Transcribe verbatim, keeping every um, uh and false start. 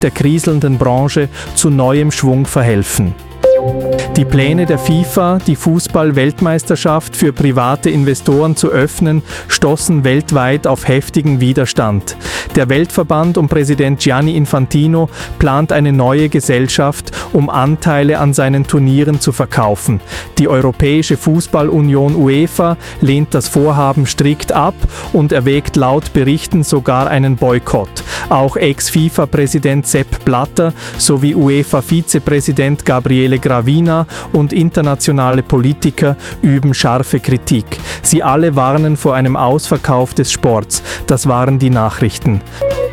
der kriselnden Branche zu neuem Schwung verhelfen. Die Pläne der FIFA, die Fußball-Weltmeisterschaft für private Investoren zu öffnen, stoßen weltweit auf heftigen Widerstand. Der Weltverband um Präsident Gianni Infantino plant eine neue Gesellschaft, um Anteile an seinen Turnieren zu verkaufen. Die Europäische Fußballunion UEFA lehnt das Vorhaben strikt ab und erwägt laut Berichten sogar einen Boykott. Auch Ex-FIFA-Präsident Sepp Blatter sowie UEFA-Vizepräsident Gabriele Gravina und internationale Politiker üben scharfe Kritik. Sie alle warnen vor einem Ausverkauf des Sports. Das waren die Nachrichten.